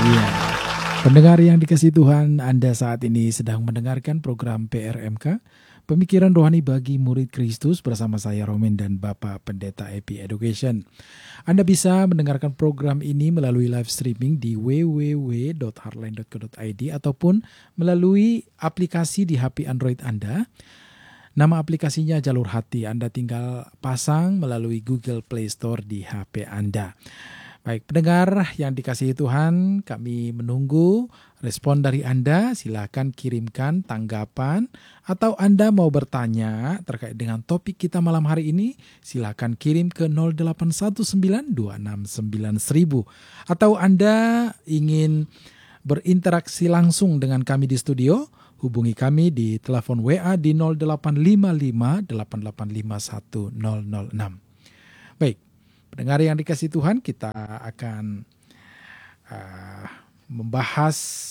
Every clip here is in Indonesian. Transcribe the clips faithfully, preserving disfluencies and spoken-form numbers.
Iya, pendengar yang dikasihi Tuhan, Anda saat ini sedang mendengarkan program P R M K, Pemikiran Rohani bagi Murid Kristus bersama saya Romin dan Bapak Pendeta Epi Education. Anda bisa mendengarkan program ini melalui live streaming di w w w dot heartline dot co dot i d ataupun melalui aplikasi di H P Android Anda. Nama aplikasinya Jalur Hati, Anda tinggal pasang melalui Google Play Store di H P Anda. Baik, pendengar yang dikasihi Tuhan, kami menunggu respon dari Anda. Silakan kirimkan tanggapan atau Anda mau bertanya terkait dengan topik kita malam hari ini, silakan kirim ke nol delapan satu sembilan dua enam sembilan seribu. Atau Anda ingin berinteraksi langsung dengan kami di studio, hubungi kami di telepon W A di nol delapan lima lima delapan delapan lima satu nol nol enam. Baik. Pendengar yang dikasihi Tuhan, kita akan uh, membahas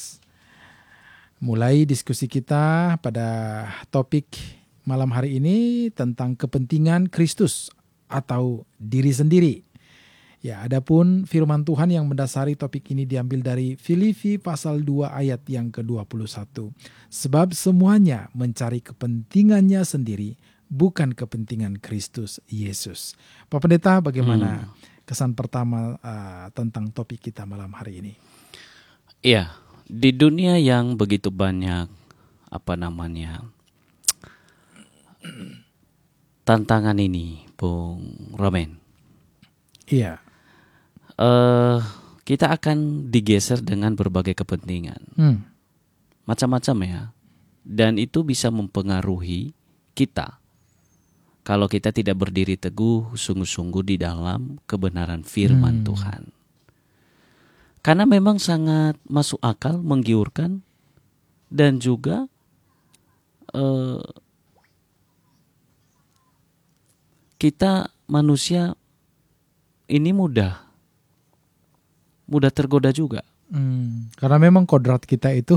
mulai diskusi kita pada topik malam hari ini tentang kepentingan Kristus atau diri sendiri. Ya, adapun firman Tuhan yang mendasari topik ini diambil dari Filipi pasal dua ayat yang ke dua puluh satu. Sebab semuanya mencari kepentingannya sendiri, bukan kepentingan Kristus Yesus. Pak Pendeta, bagaimana hmm. kesan pertama uh, tentang topik kita malam hari ini? Iya, di dunia yang begitu banyak apa namanya tantangan ini, Bung Romen. Iya. Uh, kita akan digeser dengan berbagai kepentingan, hmm. macam-macam ya, dan itu bisa mempengaruhi kita. Kalau kita tidak berdiri teguh sungguh-sungguh di dalam kebenaran firman hmm. Tuhan. Karena memang sangat masuk akal, menggiurkan, dan juga eh, kita manusia ini mudah, mudah tergoda juga. Hmm. Karena memang kodrat kita itu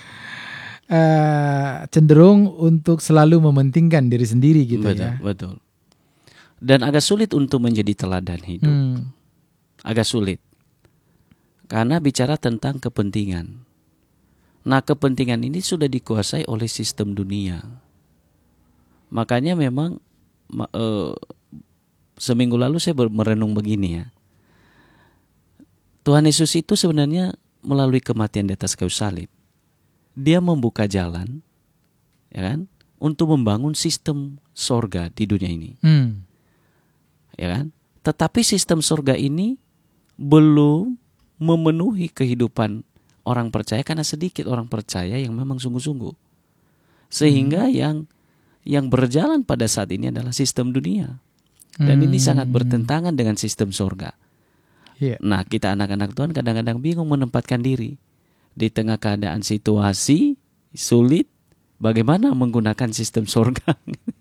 Uh, cenderung untuk selalu mementingkan diri sendiri gitu. Betul, ya. Betul. Dan agak sulit untuk menjadi teladan hidup. Hmm. Agak sulit. Karena bicara tentang kepentingan. Nah, kepentingan ini sudah dikuasai oleh sistem dunia. Makanya memang uh, seminggu lalu saya merenung begini ya. Tuhan Yesus itu sebenarnya melalui kematian di atas kayu salib, Dia membuka jalan, ya kan, untuk membangun sistem sorga di dunia ini, hmm. ya kan. Tetapi sistem sorga ini belum memenuhi kehidupan orang percaya karena sedikit orang percaya yang memang sungguh-sungguh, sehingga hmm. yang yang berjalan pada saat ini adalah sistem dunia, dan hmm. ini sangat bertentangan dengan sistem sorga. Yeah. Nah, kita anak-anak Tuhan kadang-kadang bingung menempatkan diri. Di tengah keadaan situasi sulit, bagaimana menggunakan sistem surga?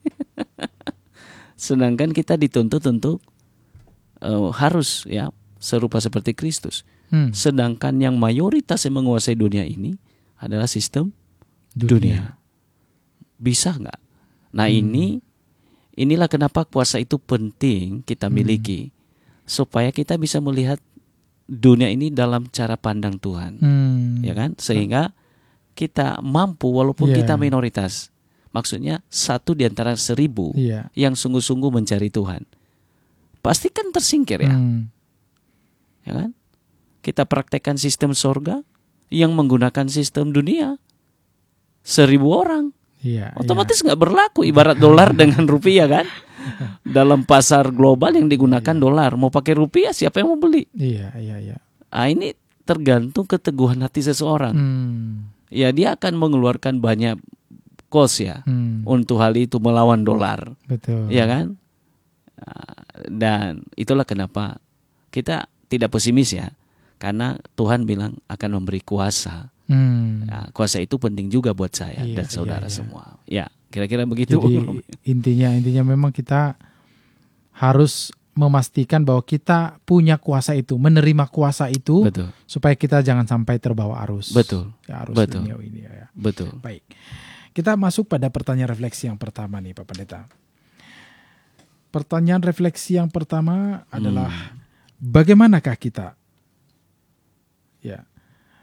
Sedangkan kita dituntut untuk uh, harus ya serupa seperti Kristus. Hmm. Sedangkan yang mayoritas yang menguasai dunia ini adalah sistem dunia. dunia. Bisa nggak? Nah hmm. ini inilah kenapa kuasa itu penting kita miliki, hmm. supaya kita bisa melihat dunia ini dalam cara pandang Tuhan, hmm. ya kan? Sehingga kita mampu walaupun yeah. kita minoritas. Maksudnya satu di antara seribu yeah. yang sungguh-sungguh mencari Tuhan, pasti kan tersingkir ya, hmm. ya kan? Kita praktekkan sistem sorga yang menggunakan sistem dunia, seribu orang, yeah, otomatis nggak yeah. berlaku. Ibarat dolar dengan rupiah kan? Dalam pasar global yang digunakan iya. dolar, mau pakai rupiah siapa yang mau beli? Iya, iya, iya. Ah, ini tergantung keteguhan hati seseorang. Hmm. Ya, dia akan mengeluarkan banyak kos ya hmm. untuk hal itu melawan dolar. Betul. Ya kan? Dan itulah kenapa kita tidak pesimis ya, karena Tuhan bilang akan memberi kuasa. Hmm. Ya, kuasa itu penting juga buat saya iya, dan saudara iya, iya. semua. Ya. Kira-kira begitu. Jadi intinya intinya memang kita harus memastikan bahwa kita punya kuasa itu, menerima kuasa itu, betul. Supaya kita jangan sampai terbawa arus. Betul. Ya, arus betul. dunia ini ya. Betul. Baik. Kita masuk pada pertanyaan refleksi yang pertama nih, Pak Pendeta. Pertanyaan refleksi yang pertama adalah hmm. bagaimanakah kita? Ya.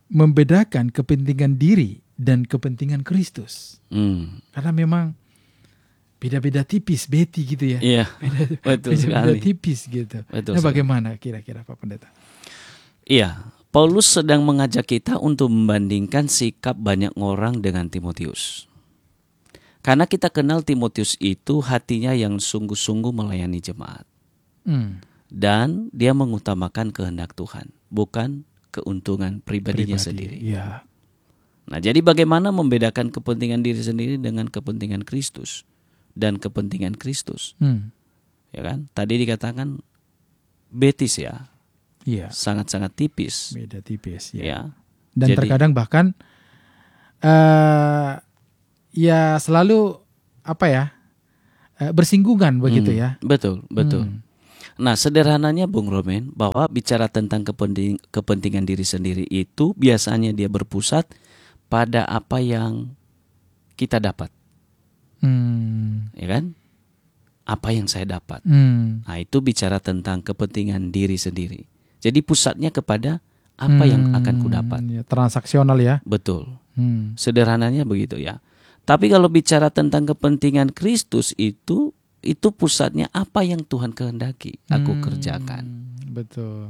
membedakan kepentingan diri dan kepentingan Kristus. Hmm. Karena memang beda-beda tipis, beti gitu ya. Iya, beda, betul beda sekali. tipis gitu. Betul nah, sekali. bagaimana kira-kira Pak Pendeta? Iya, Paulus sedang mengajak kita untuk membandingkan sikap banyak orang dengan Timotius. Karena kita kenal Timotius itu hatinya yang sungguh-sungguh melayani jemaat. Hmm. Dan dia mengutamakan kehendak Tuhan, bukan keuntungan pribadinya Pribadi, sendiri. Ya. Nah, jadi bagaimana membedakan kepentingan diri sendiri dengan kepentingan Kristus dan kepentingan Kristus? Hmm. Ya kan? Tadi dikatakan betis ya. Iya. Sangat-sangat tipis. Beda tipis ya. Ya. Dan Jadi- terkadang bahkan uh, ya selalu apa ya? uh, bersinggungan begitu Hmm, ya. Betul, betul. Hmm. Nah, sederhananya Bung Romen, bahwa bicara tentang kepenting- kepentingan diri sendiri itu biasanya dia berpusat pada apa yang kita dapat, Hmm. ya kan? Apa yang saya dapat. Hmm. Nah, itu bicara tentang kepentingan diri sendiri. Jadi pusatnya kepada apa yang akan ku dapat. Hmm, ya, transaksional ya. Betul. Hmm. Sederhananya begitu ya. Tapi kalau bicara tentang kepentingan Kristus itu, itu pusatnya apa yang Tuhan kehendaki aku Hmm, kerjakan. Betul.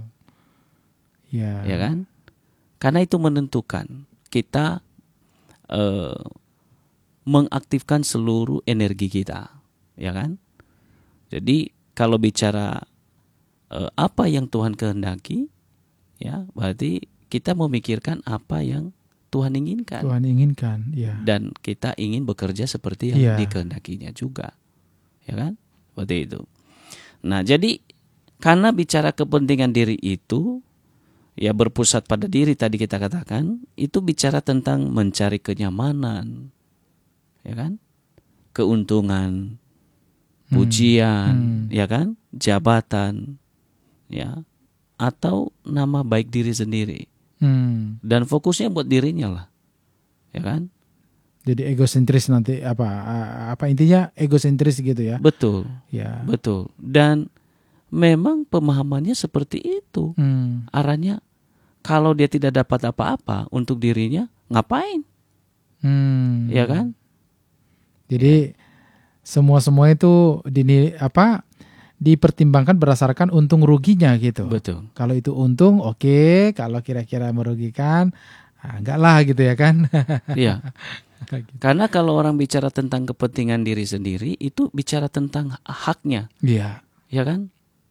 Ya. Ya kan? Karena itu menentukan kita eh, mengaktifkan seluruh energi kita, ya kan? Jadi kalau bicara eh, apa yang Tuhan kehendaki, ya berarti kita memikirkan apa yang Tuhan inginkan. Tuhan inginkan, ya. Dan kita ingin bekerja seperti yang Iya. dikehendakinya juga, ya kan? Seperti itu. Nah, jadi karena bicara kepentingan diri itu ya berpusat pada diri tadi kita katakan, itu bicara tentang mencari kenyamanan, ya kan? Keuntungan, pujian, Hmm. ya kan? Jabatan, ya, atau nama baik diri sendiri. Hmm. Dan fokusnya buat dirinya lah, ya kan? Jadi egosentris nanti apa apa intinya egosentris gitu ya. Betul, Ya. betul. Dan memang pemahamannya seperti itu. Hmm. Arahnya kalau dia tidak dapat apa-apa untuk dirinya, ngapain? Hmm. Ya kan? Jadi semua-semua itu dini apa dipertimbangkan berdasarkan untung ruginya gitu. Betul. Kalau itu untung oke, kalau kira-kira merugikan ah, enggak lah gitu ya kan. Iya. Gitu. Karena kalau orang bicara tentang kepentingan diri sendiri, itu bicara tentang haknya, Iya. ya kan?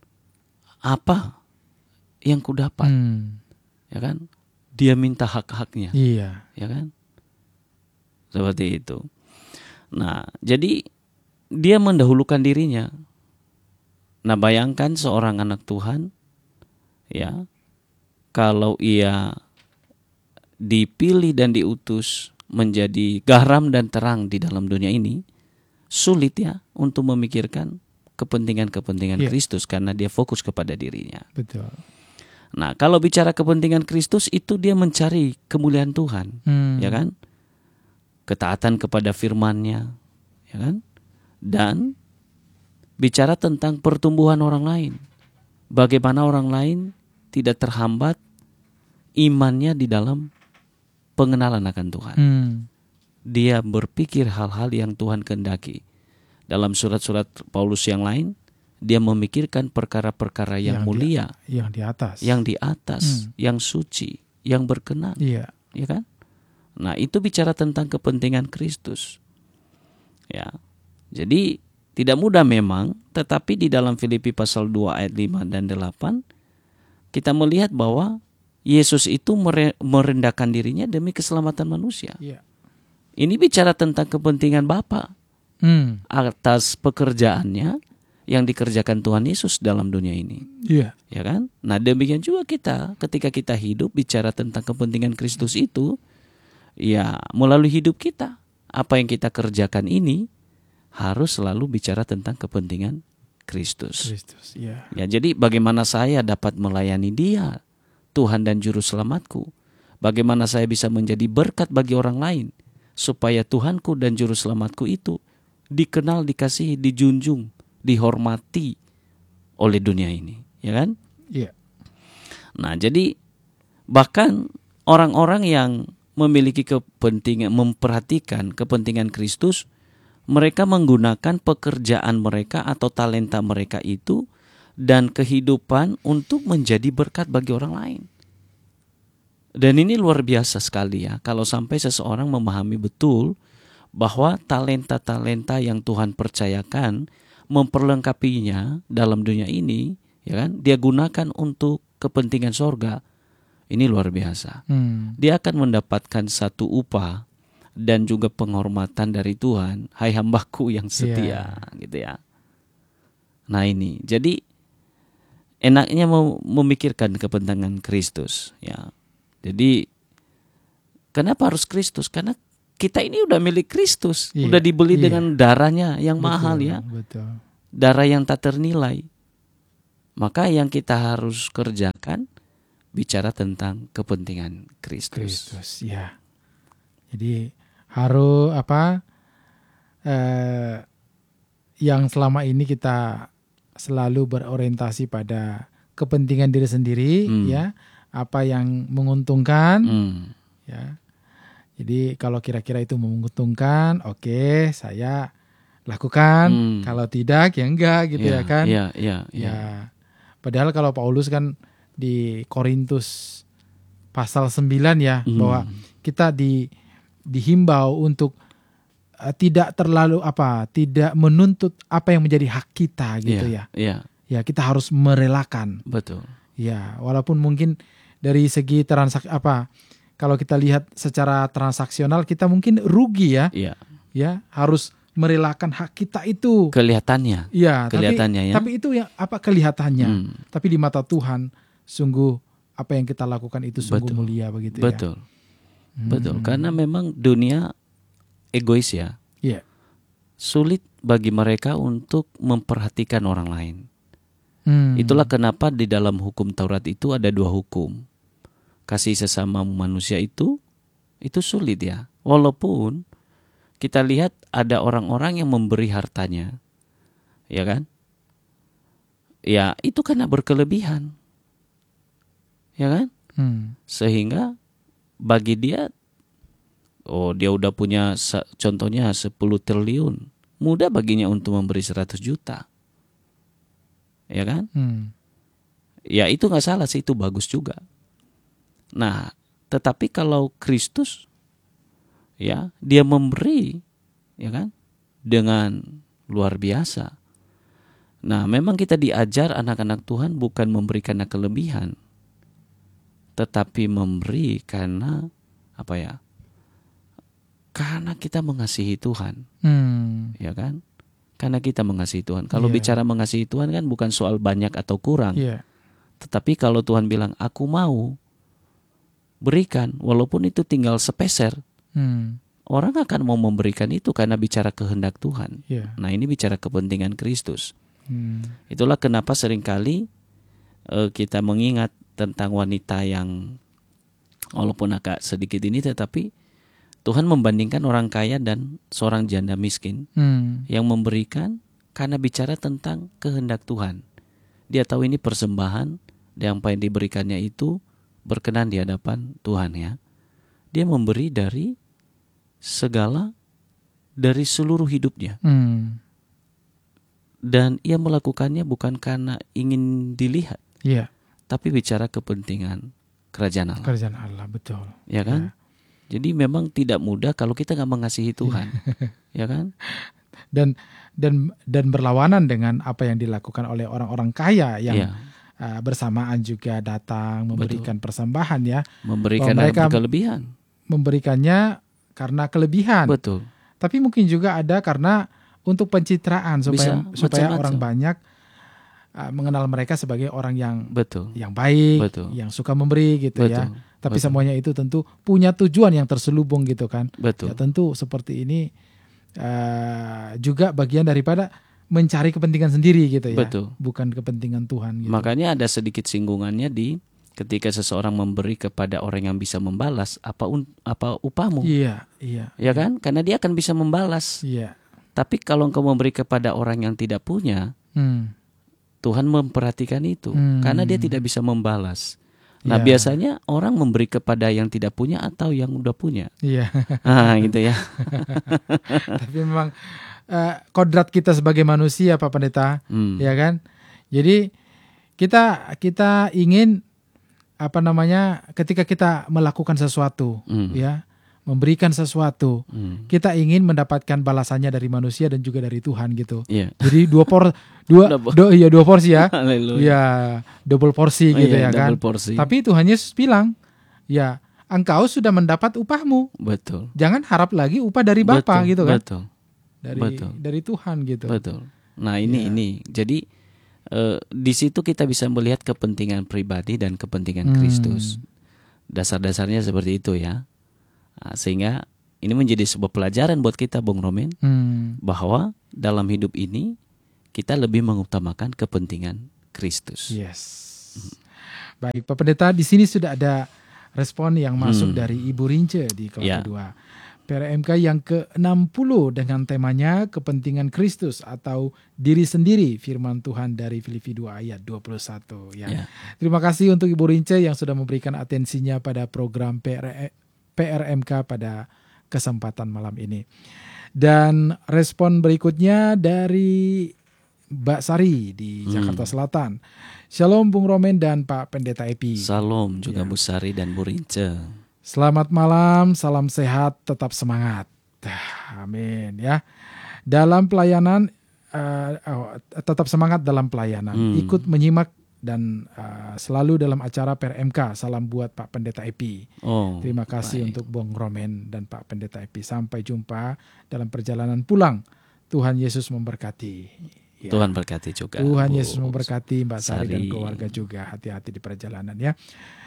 Apa yang ku dapat, Hmm. ya kan? Dia minta hak-haknya, Iya. ya kan? Seperti itu. Nah, jadi dia mendahulukan dirinya. Nah, bayangkan seorang anak Tuhan, ya, kalau ia dipilih dan diutus menjadi garam dan terang di dalam dunia ini, sulit ya untuk memikirkan kepentingan-kepentingan Iya. Kristus karena dia fokus kepada dirinya. Betul. Nah, kalau bicara kepentingan Kristus itu dia mencari kemuliaan Tuhan, Hmm. ya kan? Ketaatan kepada firman-Nya, ya kan? Dan bicara tentang pertumbuhan orang lain. Bagaimana orang lain tidak terhambat imannya di dalam pengenalan akan Tuhan. Hmm. Dia berpikir hal-hal yang Tuhan kehendaki. Dalam surat-surat Paulus yang lain, dia memikirkan perkara-perkara yang, Yang di- mulia, Yang di atas. yang di atas, Hmm. yang suci, yang berkenan, Iya. ya kan? Nah, itu bicara tentang kepentingan Kristus. Ya. Jadi tidak mudah memang, tetapi di dalam Filipi pasal dua ayat lima dan delapan kita melihat bahwa Yesus itu mere- merendahkan dirinya demi keselamatan manusia. Iya. Ini bicara tentang kepentingan Bapa Hmm. atas pekerjaannya yang dikerjakan Tuhan Yesus dalam dunia ini, Iya. ya kan? Nah, demikian juga kita ketika kita hidup bicara tentang kepentingan Kristus itu, ya melalui hidup kita, apa yang kita kerjakan ini harus selalu bicara tentang kepentingan Kristus. Kristus. Iya. Ya, jadi bagaimana saya dapat melayani Dia, Tuhan dan Juru Selamatku? Bagaimana saya bisa menjadi berkat bagi orang lain supaya Tuhanku dan Juru Selamatku itu dikenal, dikasihi, dijunjung, dihormati oleh dunia ini, ya kan? Iya. Nah, jadi bahkan orang-orang yang memiliki kepentingan, memperhatikan kepentingan Kristus, mereka menggunakan pekerjaan mereka atau talenta mereka itu dan kehidupan untuk menjadi berkat bagi orang lain. Dan ini luar biasa sekali ya, kalau sampai seseorang memahami betul bahwa talenta-talenta yang Tuhan percayakan, memperlengkapinya dalam dunia ini, ya kan, dia gunakan untuk kepentingan sorga. Ini luar biasa. Hmm. Dia akan mendapatkan satu upah dan juga penghormatan dari Tuhan. Hai hambaku yang setia, yeah. gitu ya. Nah ini, jadi enaknya mau memikirkan kepentingan Kristus, ya. Jadi kenapa harus Kristus? Karena kita ini udah milik Kristus, yeah. udah dibeli yeah. dengan darahnya yang betul, mahal ya, betul. Darah yang tak ternilai. Maka yang kita harus kerjakan bicara tentang kepentingan Kristus. Kristus, ya. Jadi harus apa? Eh, yang selama ini kita selalu berorientasi pada kepentingan diri sendiri, hmm. ya, apa yang menguntungkan, hmm. ya. Jadi kalau kira-kira itu menguntungkan, oke, okay, saya lakukan. Hmm. Kalau tidak, ya enggak, gitu ya, ya kan? Iya, iya, iya. Ya. Padahal kalau Paulus kan di Korintus pasal sembilan ya, hmm. bahwa kita di dihimbau untuk uh, tidak terlalu apa, tidak menuntut apa yang menjadi hak kita gitu yeah, ya. Yeah. Ya, kita harus merelakan. Betul. Ya, walaupun mungkin dari segi transaksi apa, kalau kita lihat secara transaksional kita mungkin rugi ya. Yeah. Ya, harus merelakan hak kita itu. Kelihatannya. Ya, kelihatannya tapi, ya. Tapi itu yang apa kelihatannya. Hmm. Tapi di mata Tuhan sungguh apa yang kita lakukan itu sungguh betul. mulia begitu betul. ya. Betul. Hmm. Betul, karena memang dunia egois ya. Yeah. Sulit bagi mereka untuk memperhatikan orang lain. Hmm. Itulah kenapa di dalam hukum Taurat itu ada dua hukum. Kasih sesama manusia itu itu sulit ya. Walaupun kita lihat ada orang-orang yang memberi hartanya. Ya kan? Ya, itu karena berkelebihan. Ya kan? Hmm. Sehingga bagi dia, oh dia udah punya contohnya sepuluh triliun. Mudah baginya untuk memberi seratus juta. Ya kan? Hmm. Ya itu gak salah sih, itu bagus juga. Nah, tetapi kalau Kristus, ya dia memberi, ya kan, dengan luar biasa. Nah, memang kita diajar anak-anak Tuhan bukan memberi karena kelebihan, tetapi memberi karena apa ya? Karena kita mengasihi Tuhan, hmm. ya kan? Karena kita mengasihi Tuhan. Kalau yeah. bicara mengasihi Tuhan kan bukan soal banyak atau kurang, yeah. tetapi kalau Tuhan bilang aku mau berikan, walaupun itu tinggal sepeser, hmm. orang akan mau memberikan itu karena bicara kehendak Tuhan. Yeah. Nah ini bicara kepentingan Kristus. Hmm. Itulah kenapa seringkali uh, kita mengingat tentang wanita yang walaupun agak sedikit ini, tetapi Tuhan membandingkan orang kaya dan seorang janda miskin hmm. yang memberikan karena bicara tentang kehendak Tuhan. Dia tahu ini persembahan dan apa yang diberikannya itu berkenan di hadapan Tuhan ya. Dia memberi dari segala, dari seluruh hidupnya. Hmm. Dan ia melakukannya bukan karena ingin dilihat. Yeah. Tapi bicara kepentingan kerajaan Allah. Kerajaan Allah, betul. Ya kan? Ya. Jadi memang tidak mudah kalau kita nggak mengasihi Tuhan. Ya kan? Dan dan dan berlawanan dengan apa yang dilakukan oleh orang-orang kaya yang ya. uh, bersamaan juga datang memberikan betul. Persembahan ya. Memberikan mereka kelebihan. Memberikannya karena kelebihan. Betul. Tapi mungkin juga ada karena untuk pencitraan supaya Bisa, supaya macam-macam. Orang banyak uh, mengenal mereka sebagai orang yang betul. yang baik, betul. yang suka memberi gitu betul. ya. Tapi betul. semuanya itu tentu punya tujuan yang terselubung gitu kan. Betul. Ya tentu seperti ini uh, juga bagian daripada mencari kepentingan sendiri gitu ya. Betul. Bukan kepentingan Tuhan gitu. Makanya ada sedikit singgungannya di ketika seseorang memberi kepada orang yang bisa membalas, apa un, apa upahmu? Iya, iya. Ya kan? Karena dia akan bisa membalas. Iya. Tapi kalau engkau memberi kepada orang yang tidak punya, hmm. Tuhan memperhatikan itu, hmm. karena dia tidak bisa membalas. Nah, Ya. biasanya orang memberi kepada yang tidak punya atau yang udah punya. Iya. Ah, gitu ya. Tapi memang uh, kodrat kita sebagai manusia, Pak Pendeta, Hmm. ya kan? Jadi kita kita ingin apa namanya? Ketika kita melakukan sesuatu, Hmm. ya, memberikan sesuatu, Hmm. kita ingin mendapatkan balasannya dari manusia dan juga dari Tuhan gitu. Iya. Jadi dua por dua Double. do, iya dua porsi ya. Haleluya. Ya, double porsi Oh, gitu iya, ya kan. double porsi. Tapi Tuhan Yesus bilang, ya, engkau sudah mendapat upahmu. Betul. Jangan harap lagi upah dari Bapa Betul, gitu kan. Betul. Dari betul. dari Tuhan gitu. Betul. Nah, ini Ya. ini. Jadi eh, di situ kita bisa melihat kepentingan pribadi dan kepentingan Hmm. Kristus. Dasar-dasarnya seperti itu ya. Nah, sehingga ini menjadi sebuah pelajaran buat kita, Bung Romen, Hmm. bahwa dalam hidup ini kita lebih mengutamakan kepentingan Kristus. Yes. Baik, Pak Pendeta, di sini sudah ada respon yang masuk Hmm. dari Ibu Rince di kelas Ya. kedua. P R M K yang ke enam puluh dengan temanya kepentingan Kristus atau diri sendiri, firman Tuhan dari Filipi dua ayat dua puluh satu ya. Ya. Terima kasih untuk Ibu Rince yang sudah memberikan atensinya pada program P R, P R M K pada kesempatan malam ini. Dan respon berikutnya dari Mbak Sari di Jakarta Hmm. Selatan. Shalom Bung Romen dan Pak Pendeta Epi. Salam juga Ya. Bu Sari dan Bu Rince. Selamat malam, salam sehat, tetap semangat. Amin ya. Dalam pelayanan, uh, oh, tetap semangat dalam pelayanan. Hmm. Ikut menyimak dan uh, selalu dalam acara P R M K. Salam buat Pak Pendeta Epi. Oh, Terima kasih baik. untuk Bung Romen dan Pak Pendeta Epi. Sampai jumpa dalam perjalanan pulang. Tuhan Yesus memberkati. Ya. Tuhan berkati juga. Tuhan Bu Yesus memberkati Mbak Sari, dan Sari. keluarga juga. Hati-hati di perjalanan ya.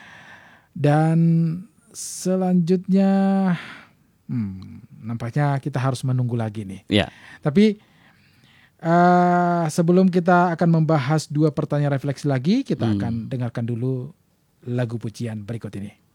Dan selanjutnya, hmm, nampaknya kita harus menunggu lagi nih. Ya. Tapi uh, sebelum kita akan membahas dua pertanyaan refleksi lagi, kita Hmm. akan dengarkan dulu lagu pujian berikut ini.